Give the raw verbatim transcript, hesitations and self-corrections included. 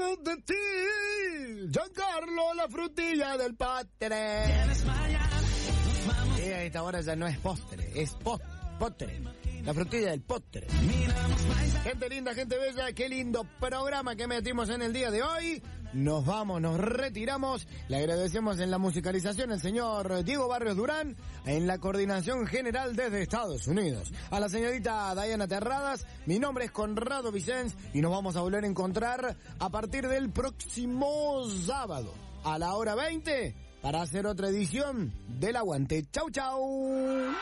de ti, Giancarlo, la frutilla del postre. Y a esta hora ya no es postre, es post, postre. La frutilla del postre. Gente linda, gente bella, qué lindo programa que metimos en el día de hoy. Nos vamos, nos retiramos. Le agradecemos en la musicalización al señor Diego Barrios Durán, en la coordinación general desde Estados Unidos. A la señorita Diana Terradas, mi nombre es Conrado Vicens y nos vamos a volver a encontrar a partir del próximo sábado a la hora veinte para hacer otra edición del Aguante. Chau, chau.